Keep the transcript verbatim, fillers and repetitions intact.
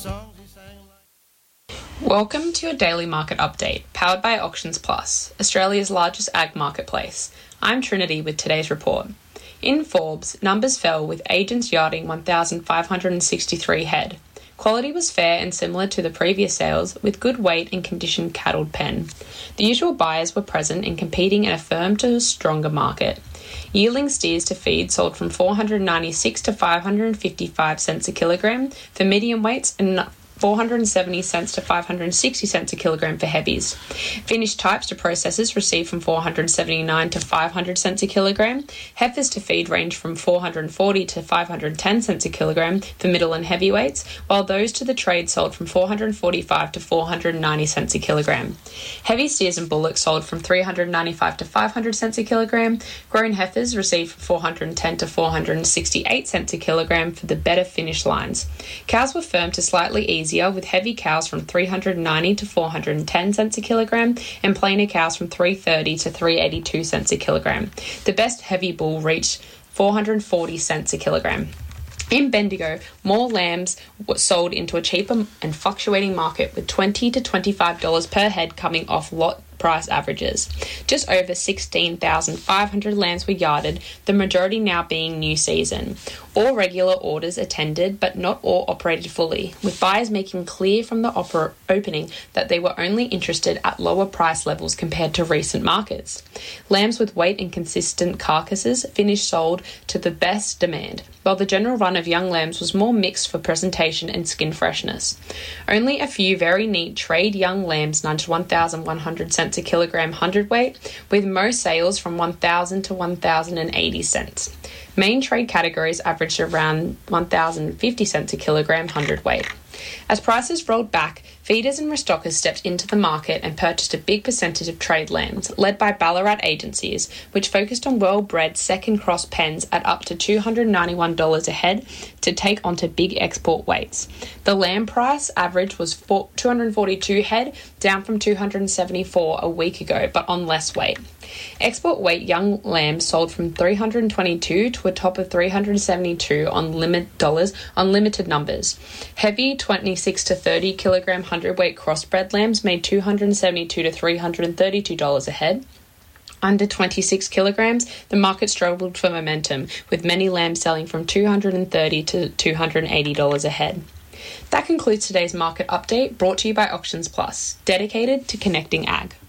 Welcome to your daily market update, powered by Auctions Plus, Australia's largest ag marketplace. I'm Trinity with today's report. In Forbes, numbers fell with agents yarding one thousand five hundred sixty-three head. Quality was fair and similar to the previous sales, with good weight and conditioned cattled pen. The usual buyers were present and competing in a firm to a stronger market. Yearling steers to feed sold from four hundred ninety-six to five hundred fifty-five cents a kilogram for medium weights and four hundred seventy cents to five hundred sixty cents a kilogram for heavies. Finished types to processors received from four hundred seventy-nine to five hundred cents a kilogram. Heifers to feed range from four hundred forty to five hundred ten cents a kilogram for middle and heavyweights, while those to the trade sold from four hundred forty-five to four hundred ninety cents a kilogram. Heavy steers and bullocks sold from three hundred ninety-five to five hundred cents a kilogram. Grown heifers received from four hundred ten to four hundred sixty-eight cents a kilogram for the better finished lines. Cows were firm to slightly easier, with heavy cows from three hundred ninety to four hundred ten cents a kilogram and plainer cows from three hundred thirty to three hundred eighty-two cents a kilogram. The best heavy bull reached four hundred forty cents a kilogram. In Bendigo, more lambs were sold into a cheaper and fluctuating market, with twenty to twenty-five dollars per head coming off lot price averages. Just over sixteen thousand five hundred lambs were yarded, the majority now being new season. All regular orders attended, but not all operated fully, with buyers making clear from the oper- opening that they were only interested at lower price levels compared to recent markets. Lambs with weight and consistent carcasses finished sold to the best demand, while the general run of young lambs was more mixed for presentation and skin freshness. Only a few very neat trade young lambs nudged one thousand one hundred cents a kilogram hundredweight, with most sales from one thousand to one thousand eighty cents. Main trade categories averaged around one thousand fifty cents a kilogram hundredweight. As prices rolled back, feeders and restockers stepped into the market and purchased a big percentage of trade lambs, led by Ballarat agencies, which focused on well-bred second cross pens at up to two hundred ninety-one dollars a head to take onto big export weights. The lamb price average was two hundred forty-two head, down from two hundred seventy-four a week ago, but on less weight. Export weight young lambs sold from three hundred twenty-two to a top of three hundred seventy-two on limit dollars on limited numbers. Heavy twenty-six to thirty kilogram hundredweight crossbred lambs made two hundred seventy-two to three hundred thirty-two dollars a head. Under twenty-six kilograms, the market struggled for momentum, with many lambs selling from two hundred thirty to two hundred eighty dollars a head. That concludes today's market update, brought to you by Auctions Plus, dedicated to connecting ag.